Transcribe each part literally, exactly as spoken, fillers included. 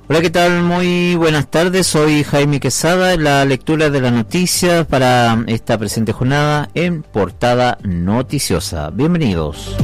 Hola, ¿qué tal? Muy buenas tardes, soy Jaime Quesada, en la lectura de las noticias para esta presente jornada en Portada Noticiosa. Bienvenidos.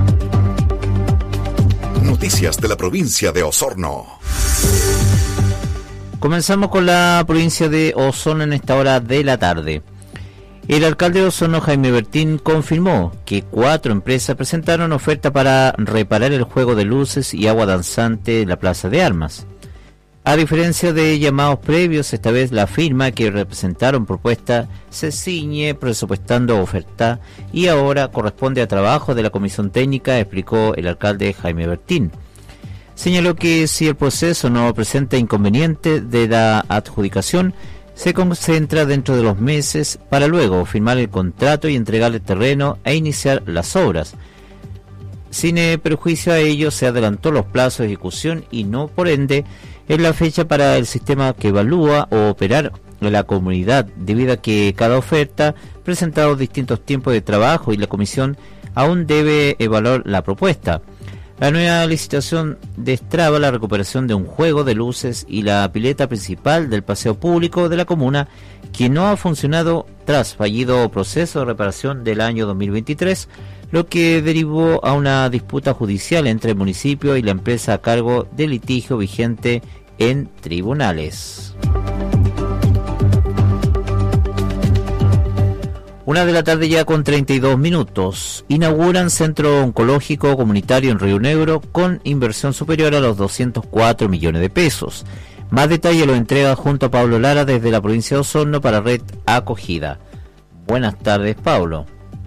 Noticias de la provincia de Osorno. Comenzamos con la provincia de Osorno en esta hora de la tarde. El alcalde de Osorno, Jaime Bertín, confirmó que cuatro empresas presentaron oferta para reparar el juego de luces y agua danzante en la Plaza de Armas. A diferencia de llamados previos, esta vez la firma que representaron propuesta se ciñe presupuestando oferta y ahora corresponde a trabajo de la comisión técnica, explicó el alcalde Jaime Bertín. Señaló que si el proceso no presenta inconveniente de la adjudicación, se concentra dentro de los meses para luego firmar el contrato y entregar el terreno e iniciar las obras. Sin perjuicio a ello, se adelantó los plazos de ejecución y no, por ende, es la fecha para el sistema que evalúa o operar en la comunidad, debido a que cada oferta presentado distintos tiempos de trabajo y la comisión aún debe evaluar la propuesta. La nueva licitación destraba la recuperación de un juego de luces y la pileta principal del paseo público de la comuna, que no ha funcionado tras fallido proceso de reparación del año dos mil veintitrés, lo que derivó a una disputa judicial entre el municipio y la empresa a cargo del litigio vigente en tribunales. Una de la tarde ya con treinta y dos minutos. Inauguran centro oncológico comunitario en Río Negro con inversión superior a los doscientos cuatro millones de pesos. Más detalle lo entrega junto a Pablo Lara desde la provincia de Osorno para Red Acogida. Buenas tardes, Pablo.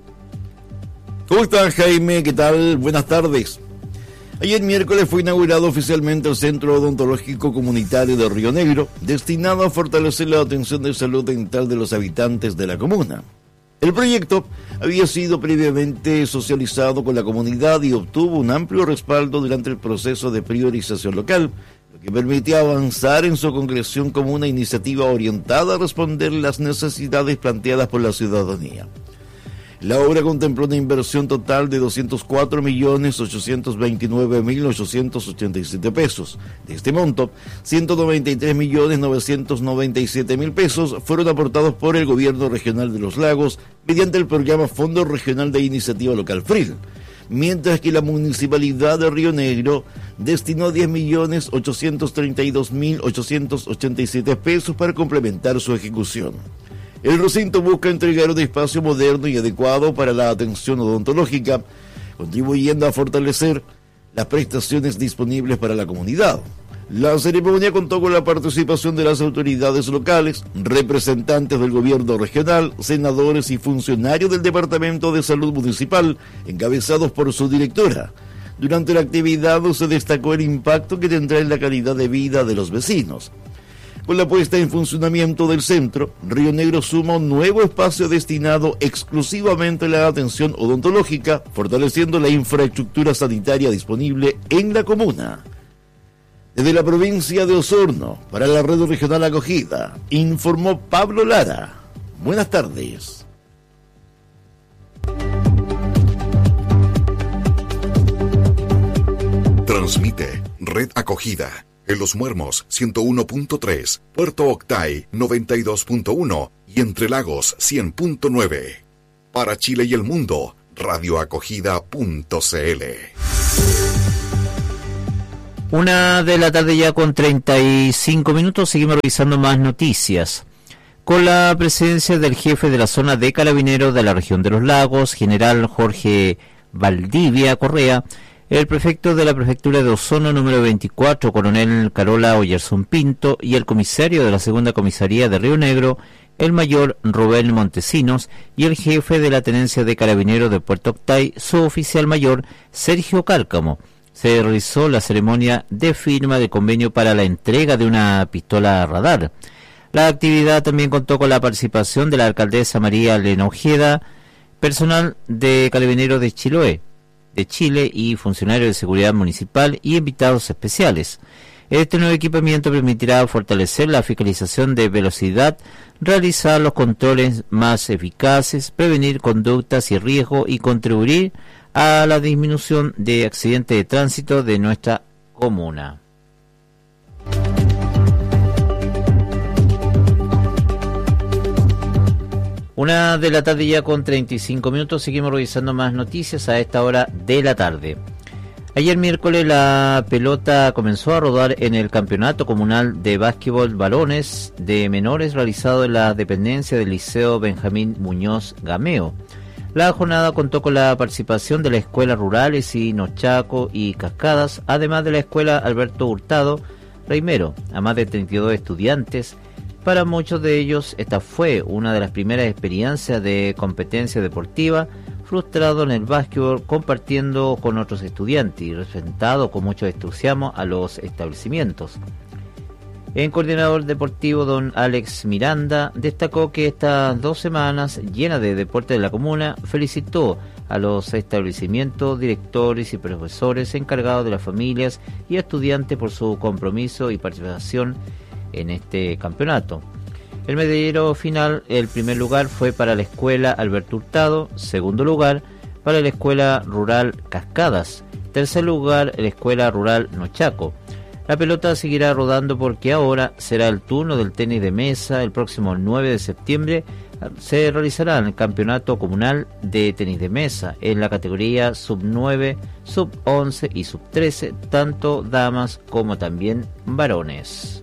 ¿Cómo estás, Jaime? ¿Qué tal? Buenas tardes. Ayer miércoles fue inaugurado oficialmente el Centro Odontológico Comunitario de Río Negro, destinado a fortalecer la atención de salud dental de los habitantes de la comuna. El proyecto había sido previamente socializado con la comunidad y obtuvo un amplio respaldo durante el proceso de priorización local, lo que permitió avanzar en su concreción como una iniciativa orientada a responder las necesidades planteadas por la ciudadanía. La obra contempló una inversión total de doscientos cuatro millones ochocientos veintinueve mil ochocientos ochenta y siete pesos. De este monto, ciento noventa y tres millones novecientos noventa y siete mil pesos fueron aportados por el Gobierno Regional de los Lagos mediante el programa Fondo Regional de Iniciativa Local FRIL, mientras que la Municipalidad de Río Negro destinó diez millones ochocientos treinta y dos mil ochocientos ochenta y siete pesos para complementar su ejecución. El recinto busca entregar un espacio moderno y adecuado para la atención odontológica, contribuyendo a fortalecer las prestaciones disponibles para la comunidad. La ceremonia contó con la participación de las autoridades locales, representantes del gobierno regional, senadores y funcionarios del Departamento de Salud Municipal, encabezados por su directora. Durante la actividad se destacó el impacto que tendrá en la calidad de vida de los vecinos. Con la puesta en funcionamiento del centro, Río Negro suma un nuevo espacio destinado exclusivamente a la atención odontológica, fortaleciendo la infraestructura sanitaria disponible en la comuna. Desde la provincia de Osorno, para la Red Regional Acogida, informó Pablo Lara. Buenas tardes. Transmite Red Acogida. En Los Muermos, ciento uno punto tres, Puerto Octay, noventa y dos punto uno y Entre Lagos, cien punto nueve. Para Chile y el mundo, radioacogida punto c l. Una de la tarde ya con treinta y cinco minutos, seguimos revisando más noticias. Con la presencia del jefe de la zona de Carabineros de la región de Los Lagos, general Jorge Valdivia Correa, el prefecto de la prefectura de Osorno número veinticuatro, coronel Carola Oyerson Pinto, y el comisario de la segunda comisaría de Río Negro, el mayor Rubén Montesinos, y el jefe de la tenencia de carabineros de Puerto Octay, su oficial mayor Sergio Cárcamo. Se realizó la ceremonia de firma de convenio para la entrega de una pistola radar. La actividad también contó con la participación de la alcaldesa María Elena Ojeda, personal de carabineros de Chiloé, de Chile y funcionarios de seguridad municipal y invitados especiales. Este nuevo equipamiento permitirá fortalecer la fiscalización de velocidad, realizar los controles más eficaces, prevenir conductas y riesgo y contribuir a la disminución de accidentes de tránsito de nuestra comuna. Una de la tarde ya con treinta y cinco minutos, seguimos revisando más noticias a esta hora de la tarde. Ayer miércoles la pelota comenzó a rodar en el Campeonato Comunal de Básquetbol Varones de Menores realizado en la dependencia del Liceo Benjamín Muñoz Gameo. La jornada contó con la participación de las escuelas rurales y Nochaco y Cascadas, además de la escuela Alberto Hurtado Reimero, a más de treinta y dos estudiantes. Para muchos de ellos esta fue una de las primeras experiencias de competencia deportiva, frustrado en el básquetbol, compartiendo con otros estudiantes y representado con mucho entusiasmo a los establecimientos. El coordinador deportivo don Alex Miranda destacó que estas dos semanas llenas de deporte de la comuna, felicitó a los establecimientos, directores y profesores encargados de las familias y estudiantes por su compromiso y participación en este campeonato. El medallero final, el primer lugar fue para la escuela Alberto Hurtado, segundo lugar para la escuela rural Cascadas, tercer lugar la escuela rural Nochaco. La pelota seguirá rodando porque ahora será el turno del tenis de mesa. El próximo nueve de septiembre se realizará el campeonato comunal de tenis de mesa en la categoría sub nueve, sub once y sub trece, tanto damas como también varones.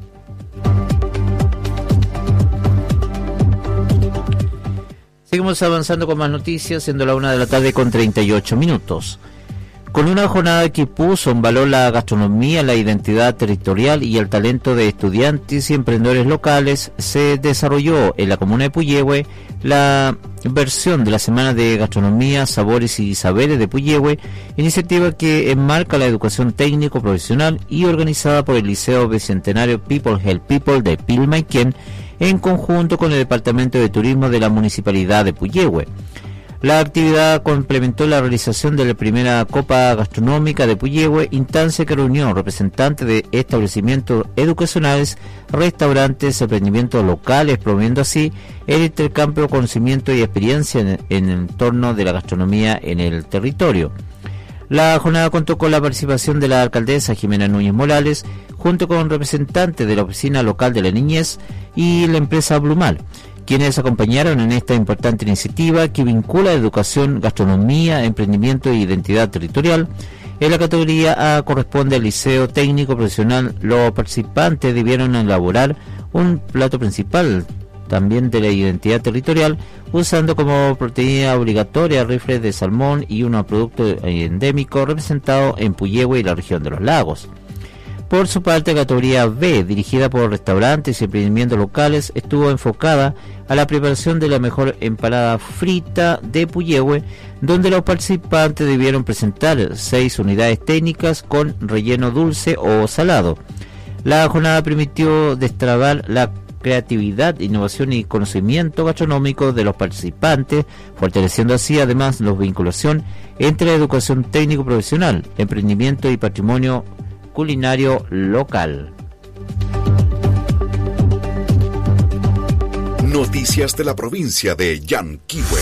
Seguimos avanzando con más noticias, siendo la una de la tarde con treinta y ocho minutos. Con una jornada que puso en valor la gastronomía, la identidad territorial y el talento de estudiantes y emprendedores locales, se desarrolló en la comuna de Puyehue la versión de la Semana de Gastronomía, Sabores y Saberes de Puyehue, iniciativa que enmarca la educación técnico profesional y organizada por el Liceo Bicentenario People Help People de Pilmaiquén, en conjunto con el Departamento de Turismo de la Municipalidad de Puyehue. La actividad complementó la realización de la primera Copa Gastronómica de Puyehue, instancia que reunió representantes de establecimientos educacionales, restaurantes, emprendimientos locales, promoviendo así el intercambio de conocimiento y experiencia en, en el entorno de la gastronomía en el territorio. La jornada contó con la participación de la alcaldesa Jimena Núñez Morales, junto con representantes de la Oficina Local de la Niñez y la empresa Blumal, quienes acompañaron en esta importante iniciativa que vincula educación, gastronomía, emprendimiento e identidad territorial. En la categoría A corresponde al Liceo Técnico Profesional. Los participantes debieron elaborar un plato principal también de la identidad territorial, usando como proteína obligatoria rifles de salmón y unos productos endémicos representados en Puyehue y la región de los lagos. Por su parte, la categoría B, dirigida por restaurantes y emprendimientos locales, estuvo enfocada a la preparación de la mejor empanada frita de Puyehue, donde los participantes debieron presentar seis unidades técnicas con relleno dulce o salado. La jornada permitió destrabar la creatividad, innovación y conocimiento gastronómico de los participantes, fortaleciendo así además la vinculación entre la educación técnico profesional, emprendimiento y patrimonio culinario local. Noticias de la provincia de Yanquihue.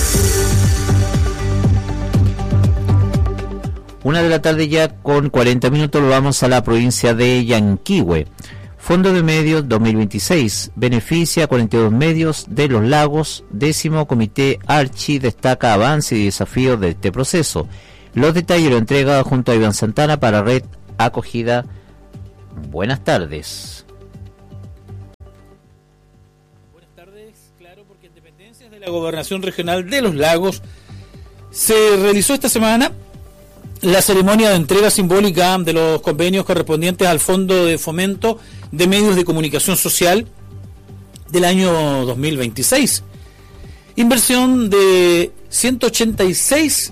Una de la tarde ya con cuarenta minutos, lo vamos a la provincia de Yanquihue. Fondo de Medios dos mil veintiséis beneficia a cuarenta y dos medios de los lagos. Décimo Comité Archi destaca avance y desafíos de este proceso. Los detalles lo entrega junto a Iván Santana para Red Acogida. Buenas tardes. Buenas tardes, claro, porque en dependencias de la Gobernación Regional de los Lagos se realizó esta semana la ceremonia de entrega simbólica de los convenios correspondientes al Fondo de Fomento de Medios de Comunicación Social del año dos mil veintiséis. Inversión de ciento ochenta y seis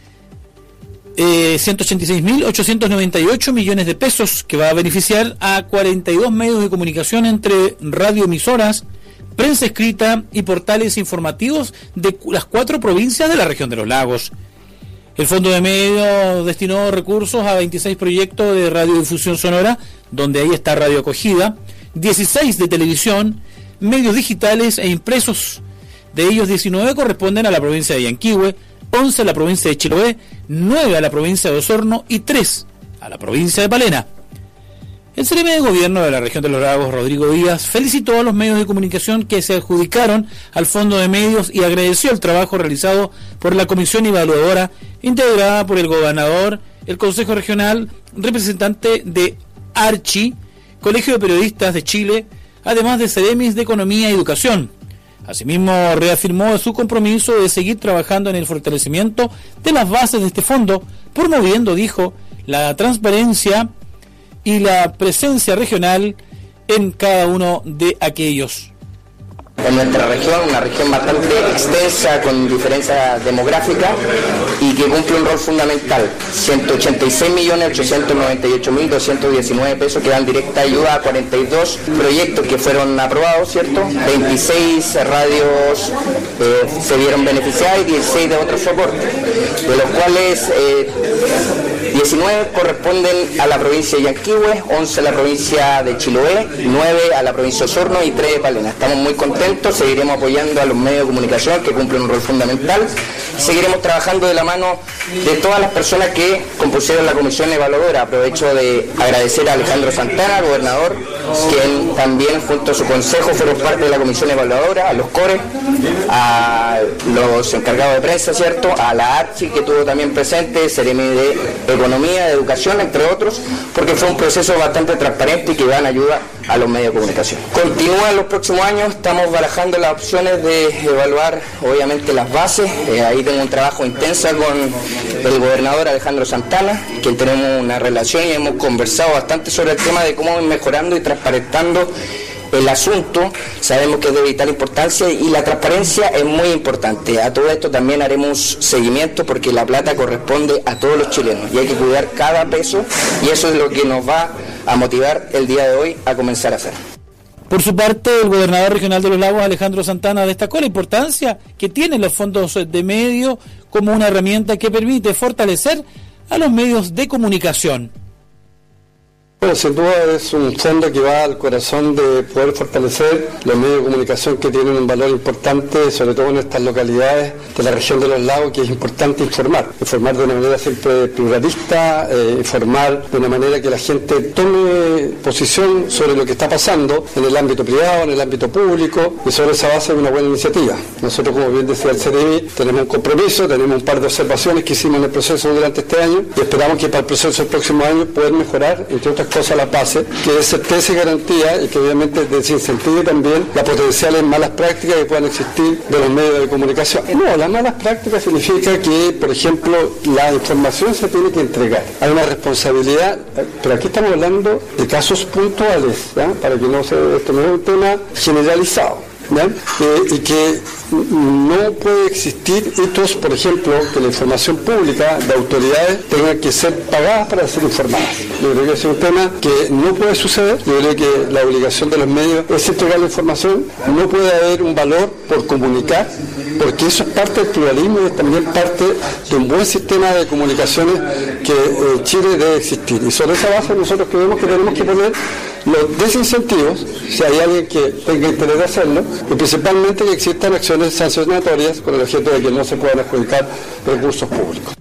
mil ochocientos noventa y ocho millones de pesos, que va a beneficiar a cuarenta y dos medios de comunicación entre radioemisoras, prensa escrita y portales informativos de las cuatro provincias de la región de los lagos. El Fondo de Medios destinó recursos a veintiséis proyectos de radiodifusión sonora, donde ahí está Radio Acogida, dieciséis de televisión, medios digitales e impresos. De ellos, diecinueve corresponden a la provincia de Yanquihue, once a la provincia de Chiloé, nueve a la provincia de Osorno y tres a la provincia de Palena. El Seremi de Gobierno de la Región de los Lagos, Rodrigo Díaz, felicitó a los medios de comunicación que se adjudicaron al Fondo de Medios y agradeció el trabajo realizado por la Comisión Evaluadora, integrada por el gobernador, el Consejo Regional, representante de Archi, Colegio de Periodistas de Chile, además de Seremis de Economía y Educación. Asimismo, reafirmó su compromiso de seguir trabajando en el fortalecimiento de las bases de este fondo, promoviendo, dijo, la transparencia y la presencia regional en cada uno de aquellos. En nuestra región, una región bastante extensa con diferencia demográfica y que cumple un rol fundamental. ciento ochenta y seis millones ochocientos noventa y ocho mil doscientos diecinueve pesos que dan directa ayuda a cuarenta y dos proyectos que fueron aprobados, ¿cierto? veintiséis radios eh, se vieron beneficiadas y dieciséis de otros soportes, de los cuales eh, diecinueve corresponden a la provincia de Yanquihue, once a la provincia de Chiloé, nueve a la provincia de Osorno y tres de Palena. Estamos muy contentos, seguiremos apoyando a los medios de comunicación que cumplen un rol fundamental, seguiremos trabajando de la mano de todas las personas que compusieron la comisión evaluadora. Aprovecho de agradecer a Alejandro Santana, gobernador, quien también junto a su consejo fueron parte de la comisión evaluadora, a los CORE, a los encargados de prensa, ¿cierto?, a la Archi que tuvo también presente, Seremi de Economía, de Educación, entre otros, porque fue un proceso bastante transparente y que dan ayuda a los medios de comunicación. Continúa en los próximos años, estamos barajando las opciones de evaluar obviamente las bases, eh, ahí tengo un trabajo intenso con el gobernador Alejandro Santana, quien tenemos una relación y hemos conversado bastante sobre el tema de cómo ir mejorando y transparentando el asunto. Sabemos que es de vital importancia y la transparencia es muy importante. A todo esto también haremos seguimiento porque la plata corresponde a todos los chilenos y hay que cuidar cada peso y eso es lo que nos va a motivar el día de hoy a comenzar a hacer. Por su parte, el gobernador regional de los Lagos, Alejandro Santana, destacó la importancia que tienen los fondos de medio como una herramienta que permite fortalecer a los medios de comunicación. Bueno, sin duda es un fondo que va al corazón de poder fortalecer los medios de comunicación que tienen un valor importante, sobre todo en estas localidades de la región de los lagos, que es importante informar, informar de una manera siempre pluralista, eh, informar de una manera que la gente tome posición sobre lo que está pasando en el ámbito privado, en el ámbito público, y sobre esa base es una buena iniciativa. Nosotros, como bien decía el Seremi, tenemos un compromiso, tenemos un par de observaciones que hicimos en el proceso durante este año y esperamos que para el proceso del próximo año poder mejorar, entre otras cosas, la base, que es certeza y garantía y que obviamente desincentive también las potenciales malas prácticas que puedan existir de los medios de comunicación. No, las malas prácticas significa que, por ejemplo, la información se tiene que entregar. Hay una responsabilidad, pero aquí estamos hablando de casos puntuales, ¿ya? Para que no se, esto no es un tema generalizado. Eh, y que no puede existir hitos, por ejemplo, que la información pública de autoridades tenga que ser pagadas para ser informadas. Yo creo que ese es un tema que no puede suceder. Yo creo que la obligación de los medios es entregar la información. No puede haber un valor por comunicar, porque eso es parte del pluralismo y es también parte de un buen sistema de comunicaciones que eh, Chile debe existir. Y sobre esa base nosotros creemos que tenemos que poner los desincentivos, si hay alguien que tenga interés de hacerlo, y principalmente que existan acciones sancionatorias con el objeto de que no se puedan adjudicar recursos públicos.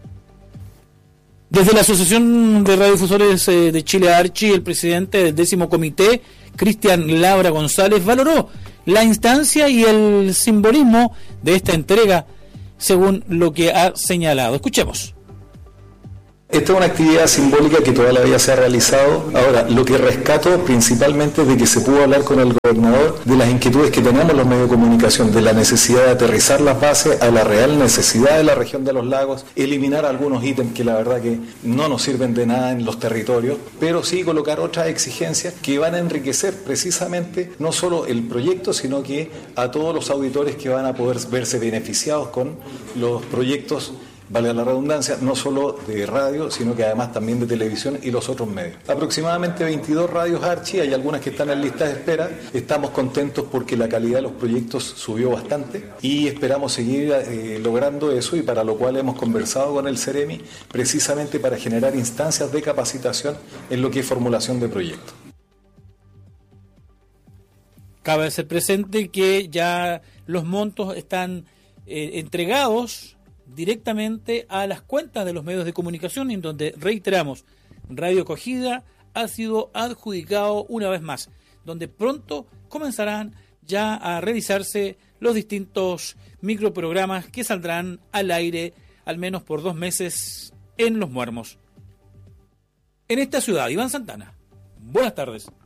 Desde la Asociación de Radiodifusores de Chile, Archi, el presidente del décimo comité, Cristian Labra González, valoró la instancia y el simbolismo de esta entrega, según lo que ha señalado. Escuchemos. Esta es una actividad simbólica que toda la vida se ha realizado. Ahora, lo que rescato principalmente es de que se pudo hablar con el gobernador de las inquietudes que tenemos los medios de comunicación, de la necesidad de aterrizar las bases a la real necesidad de la región de los lagos, eliminar algunos ítems que la verdad que no nos sirven de nada en los territorios, pero sí colocar otras exigencias que van a enriquecer precisamente no solo el proyecto, sino que a todos los auditores que van a poder verse beneficiados con los proyectos, valga la redundancia, no solo de radio, sino que además también de televisión y los otros medios. Aproximadamente veintidós radios Archi, hay algunas que están en lista de espera. Estamos contentos porque la calidad de los proyectos subió bastante y esperamos seguir eh, logrando eso, y para lo cual hemos conversado con el Seremi precisamente para generar instancias de capacitación en lo que es formulación de proyectos. Cabe hacer presente que ya los montos están eh, entregados directamente a las cuentas de los medios de comunicación, en donde reiteramos: Radio Acogida, ha sido adjudicado una vez más, donde pronto comenzarán ya a revisarse los distintos microprogramas que saldrán al aire al menos por dos meses en Los Muermos. En esta ciudad, Iván Santana. Buenas tardes.